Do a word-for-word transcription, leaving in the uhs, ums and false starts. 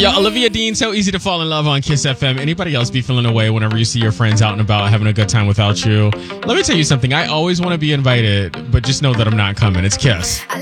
Yeah, Olivia Dean, So Easy to Fall in Love on Kiss F M. Anybody else be feeling away whenever you see your friends out and about having a good time without you? Let me tell you something. I always want to be invited, but just know that I'm not coming. It's Kiss.